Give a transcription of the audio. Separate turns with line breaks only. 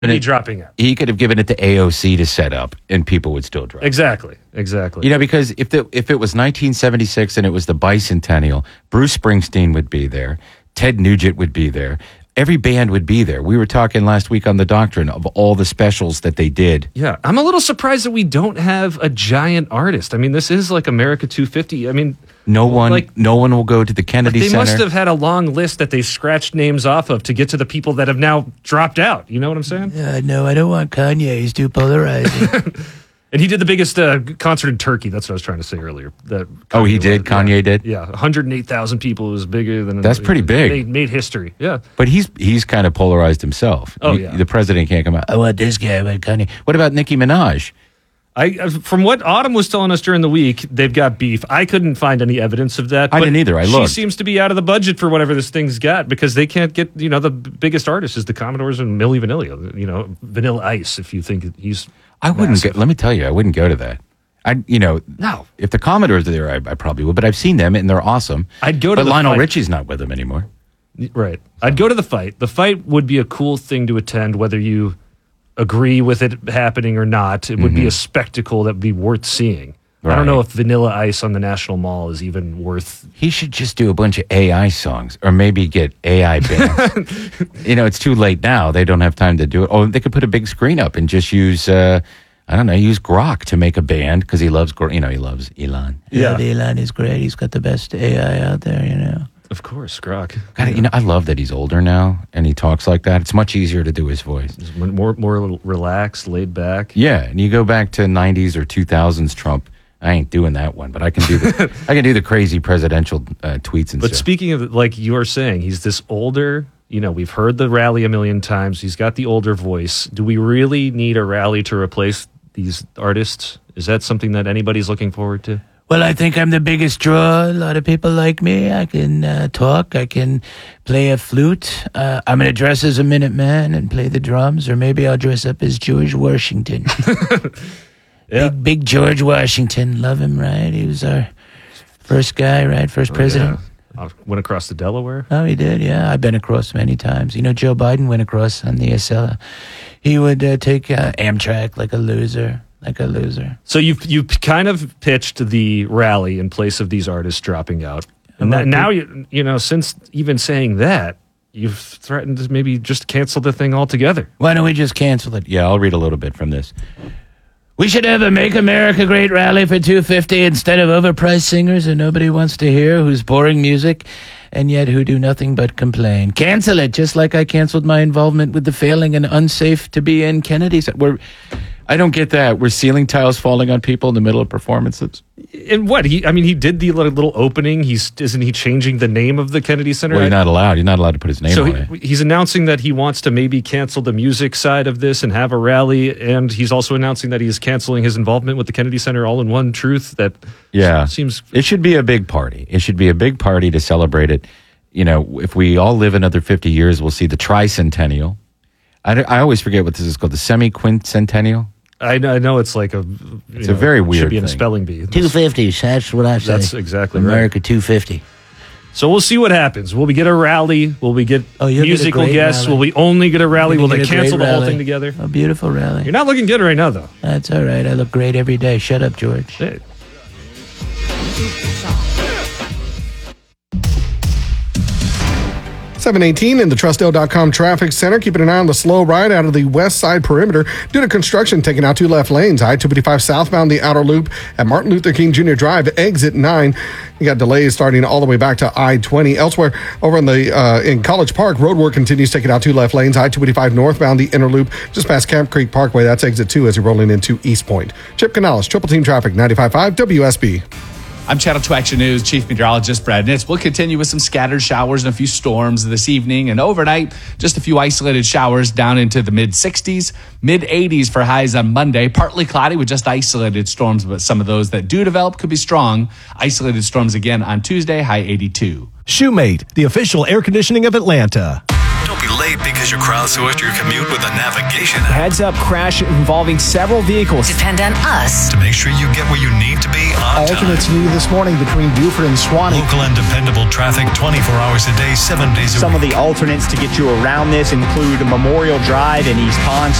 be dropping out.
He could have given it to AOC to set up, and people would still drop.
Exactly.
Because if it was 1976 and it was the bicentennial, Bruce Springsteen would be there, Ted Nugent would be there. Every band would be there. We were talking last week on The Doctrine of all the specials that they did.
Yeah, I'm a little surprised that we don't have a giant artist. I mean, this is like America 250. I mean,
no one will go to the Kennedy
they
Center.
They must have had a long list that they scratched names off of to get to the people that have now dropped out. You know what I'm saying?
No, I don't want Kanye. He's too polarizing.
And he did the biggest concert in Turkey. That's what I was trying to say earlier.
He did? Kanye did?
Yeah, 108,000 people. It was bigger than...
That's pretty big.
Made history, yeah.
But he's kind of polarized himself.
Yeah.
The president can't come out. I want this guy, I want Kanye. What about Nicki Minaj?
From what Autumn was telling us during the week, they've got beef. I couldn't find any evidence of that.
I didn't either. I looked.
She seems to be out of the budget for whatever this thing's got because they can't get, the biggest artist is the Commodores and Milli Vanilli. Vanilla Ice, if you think he's...
Let me tell you, I wouldn't go to that.
No.
If the Commodores are there, I probably would, but I've seen them and they're awesome.
I'd go to
But Lionel Richie's not with them anymore.
Right. I'd go to the fight. The fight would be a cool thing to attend, whether you agree with it happening or not. It would be a spectacle that would be worth seeing. Right. I don't know if Vanilla Ice on the National Mall is even worth...
He should just do a bunch of AI songs or maybe get AI bands. It's too late now. They don't have time to do it. Oh, they could put a big screen up and just use, use Grok to make a band because he loves, he loves Elon.
Yeah, Elon is great. He's got the best AI out there,
Of course, Grok.
God, I love that he's older now and he talks like that. It's much easier to do his voice.
He's more relaxed, laid back.
Yeah, and you go back to 90s or 2000s Trump. I ain't doing that one, but I can do the crazy presidential tweets and stuff.
But speaking of, like you were saying, he's this older. We've heard the rally a million times. He's got the older voice. Do we really need a rally to replace these artists? Is that something that anybody's looking forward to?
Well, I think I'm the biggest draw. A lot of people like me. I can talk. I can play a flute. I'm going to dress as a Minuteman and play the drums, or maybe I'll dress up as George Washington. Yeah. Big George Washington. Love him, right? He was our first guy, right? First president.
Yeah. Went across to Delaware?
Oh, he did, yeah. I've been across many times. Joe Biden went across on the Acela. He would take Amtrak like a loser.
So you kind of pitched the rally in place of these artists dropping out. And now, since even saying that, you've threatened to maybe just cancel the thing altogether.
Why don't we just cancel it?
Yeah, I'll read a little bit from this.
We should have a Make America Great rally for $250 instead of overpriced singers who nobody wants to hear, whose boring music, and yet who do nothing but complain. Cancel it, just like I canceled my involvement with the failing and unsafe to be in Kennedy.
I don't get that. Were ceiling tiles falling on people in the middle of performances?
And what? He did the little opening. Isn't he changing the name of the Kennedy Center?
Well, you're not allowed. You're not allowed to put his name on it.
He's announcing that he wants to maybe cancel the music side of this and have a rally. And he's also announcing that he's canceling his involvement with the Kennedy Center all in one truth. Seems...
It should be a big party. It should be a big party to celebrate it. If we all live another 50 years, we'll see the tricentennial. I always forget what this is called, the semi-quincentennial.
I know it's like a
very weird
should be in a
thing.
spelling bee.
250, that's what I say.
That's exactly
America
right.
250.
So we'll see what happens. Will we get a rally? Will we get musical guests?
Rally.
Will we only get a rally? Will they cancel the whole thing together?
A beautiful rally.
You're not looking good right now, though.
That's all right. I look great every day. Shut up, George.
Hey.
718 in the Trustdale.com traffic center. Keeping an eye on the slow ride out of the west side perimeter due to construction taking out two left lanes. I-255 southbound the outer loop at Martin Luther King Jr. Drive, exit 9. You got delays starting all the way back to I-20. Elsewhere, over in College Park, road work continues taking out two left lanes. I-255 northbound the inner loop just past Camp Creek Parkway. That's exit 2 as you're rolling into East Point. Chip Canales, Triple Team Traffic, 95.5 WSB.
I'm Channel 2 Action News Chief Meteorologist Brad Nitz. We'll continue with some scattered showers and a few storms this evening and overnight. Just a few isolated showers down into the mid-60s, mid-80s for highs on Monday. Partly cloudy with just isolated storms, but some of those that do develop could be strong. Isolated storms again on Tuesday, high 82.
Shoemate, the official air conditioning of Atlanta.
Don't be late.
late because you crowdsourced your commute with a navigation app.
Heads up crash involving several vehicles.
Depend on us
To make sure you get where you need to be on time.
Alternates new this morning between Buford and Swanee.
Local and dependable traffic 24 hours a day, 7 days a week.
Some of the alternates to get you around this include Memorial Drive and East Pond.